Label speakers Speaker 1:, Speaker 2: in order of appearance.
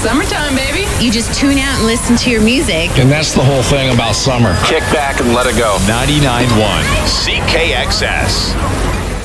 Speaker 1: Summertime, baby.
Speaker 2: You just tune out and listen to your music.
Speaker 3: And that's the whole thing about summer.
Speaker 4: Kick back and let it go.
Speaker 5: 99.1 CKXS.